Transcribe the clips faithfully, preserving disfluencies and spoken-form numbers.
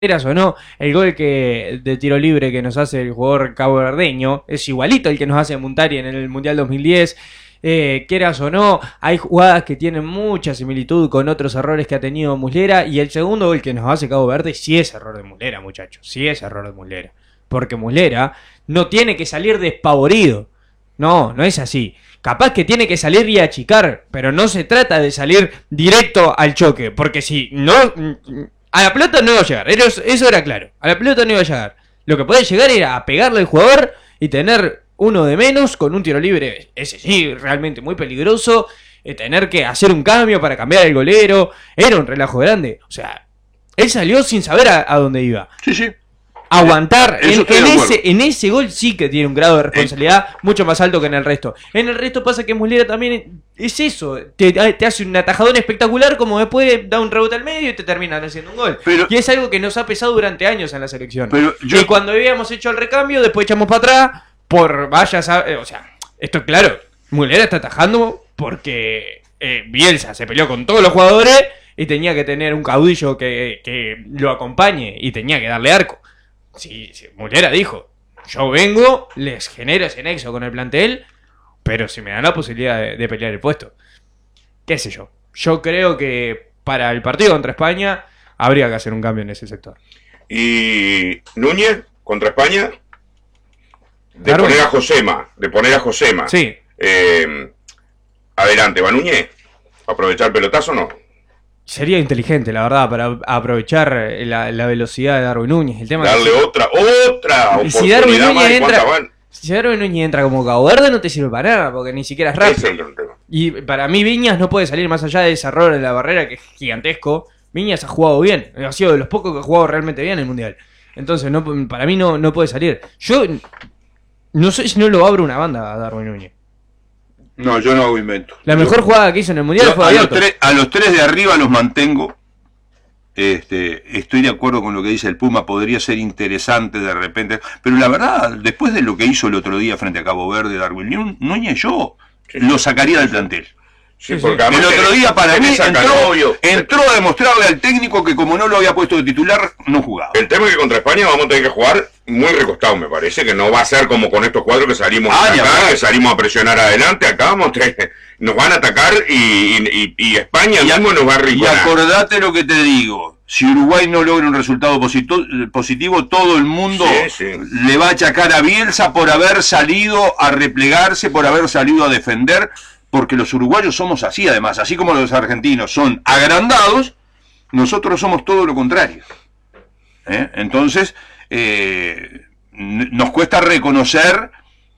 Quieras o no, el gol que de tiro libre que nos hace el jugador caboverdeño es igualito al que nos hace Muntari en el Mundial dos mil diez. Eh, quieras o no, hay jugadas que tienen mucha similitud con otros errores que ha tenido Muslera. Y el segundo gol que nos hace Cabo Verde sí es error de Muslera, muchachos. Sí es error de Muslera. Porque Muslera no tiene que salir despavorido. No, no es así. Capaz que tiene que salir y achicar, pero no se trata de salir directo al choque. Porque si no... A la pelota no iba a llegar, eso era claro. A la pelota no iba a llegar. Lo que podía llegar era a pegarle al jugador y tener uno de menos con un tiro libre, ese sí, realmente muy peligroso. Eh, tener que hacer un cambio para cambiar el golero. Era un relajo grande. O sea, él salió sin saber a, a dónde iba. Sí, sí. Aguantar, en, en, ese, en ese gol sí que tiene un grado de responsabilidad eh. mucho más alto que en el resto. En el resto pasa que Muslera también es eso, te, te hace un atajadón espectacular, como después da un rebote al medio y te terminan haciendo un gol. Pero, y es algo que nos ha pesado durante años en la selección. Pero yo, y cuando habíamos hecho el recambio, después echamos para atrás, por vayas a... O sea, esto es claro, Muslera está atajando porque eh, Bielsa se peleó con todos los jugadores y tenía que tener un caudillo que, que lo acompañe y tenía que darle arco. Si, si Muslera dijo, yo vengo, les genero ese nexo con el plantel, pero si me dan la posibilidad de, de pelear el puesto, qué sé yo. Yo creo que para el partido contra España habría que hacer un cambio en ese sector. Y Núñez contra España, de claro. poner a Josema, de poner a Josema. Sí. Eh, adelante, ¿va Núñez? ¿Aprovechar el pelotazo o no? Sería inteligente, la verdad, para aprovechar la, la velocidad de Darwin Núñez. El tema Darle que otra, otra oportunidad. Si Darwin Núñez entra, si Darwin Núñez entra como Cabo Verde, no te sirve para nada, porque ni siquiera es rápido. Es y para mí Viñas no puede salir más allá de ese error de la barrera, que es gigantesco. Viñas ha jugado bien, ha sido de los pocos que ha jugado realmente bien en el Mundial. Entonces, no, para mí no, no puede salir. Yo no sé si no lo abro una banda a Darwin Núñez. No, yo no hago invento. La mejor yo, jugada que hizo en el Mundial fue a abierto. Los tres, a los tres de arriba los mantengo. Este, estoy de acuerdo con lo que dice el Puma, podría ser interesante de repente. Pero la verdad, después de lo que hizo el otro día frente a Cabo Verde, Darwin Núñez, yo sí, lo sacaría del plantel. Sí, porque el otro día para mí entró, entró a demostrarle al técnico que como no lo había puesto de titular, no jugaba. El tema es que contra España vamos a tener que jugar muy recostado, me parece, que no va a ser como con estos cuadros que salimos ah, a atacar, que salimos a presionar adelante, acá vamos a tener, nos van a atacar y, y, y, y España y, mismo nos va a rinconar. Y acordate lo que te digo, si Uruguay no logra un resultado positivo, positivo todo el mundo sí, sí. le va a achacar a Bielsa por haber salido a replegarse, por haber salido a defender. Porque los uruguayos somos así, además, así como los argentinos son agrandados, nosotros somos todo lo contrario. ¿Eh? Entonces, eh, nos cuesta reconocer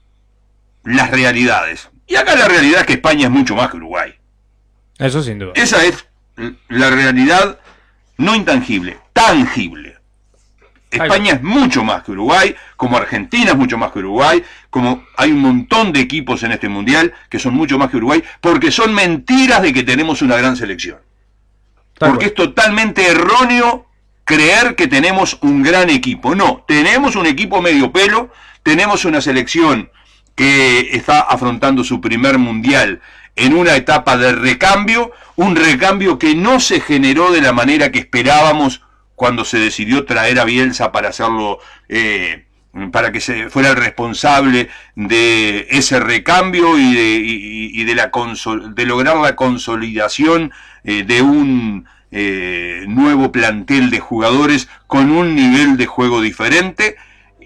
las realidades. Y acá la realidad es que España es mucho más que Uruguay. Eso sin duda. Esa es la realidad no intangible, tangible. España es mucho más que Uruguay, como Argentina es mucho más que Uruguay, como hay un montón de equipos en este mundial que son mucho más que Uruguay, porque son mentiras de que tenemos una gran selección. Porque es totalmente erróneo creer que tenemos un gran equipo. No, tenemos un equipo medio pelo, tenemos una selección que está afrontando su primer mundial en una etapa de recambio, un recambio que no se generó de la manera que esperábamos cuando se decidió traer a Bielsa para hacerlo, eh, para que se fuera el responsable de ese recambio y de, y, y de, la consol, de lograr la consolidación eh, de un eh, nuevo plantel de jugadores con un nivel de juego diferente.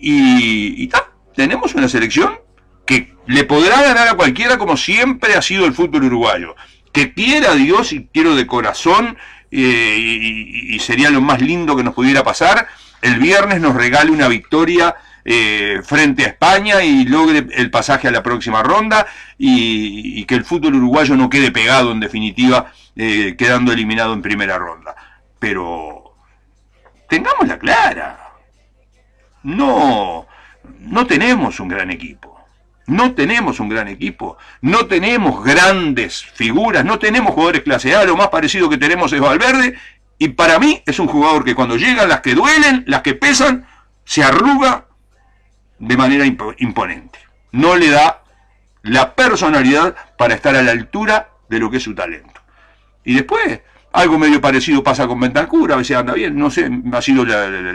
Y, y ta, tenemos una selección que le podrá ganar a cualquiera, como siempre ha sido el fútbol uruguayo. Que quiera Dios, y quiero de corazón, Eh, y, y sería lo más lindo que nos pudiera pasar, el viernes nos regale una victoria eh, frente a España y logre el pasaje a la próxima ronda y, y que el fútbol uruguayo no quede pegado en definitiva, eh, quedando eliminado en primera ronda. Pero tengámosla clara, no, no tenemos un gran equipo. No tenemos un gran equipo, no tenemos grandes figuras, no tenemos jugadores clase A, lo más parecido que tenemos es Valverde, y para mí es un jugador que cuando llegan las que duelen, las que pesan, se arruga de manera imp- imponente. No le da la personalidad para estar a la altura de lo que es su talento. Y después, Algo medio parecido pasa con Bentancur, a veces anda bien, no sé, ha sido la, la,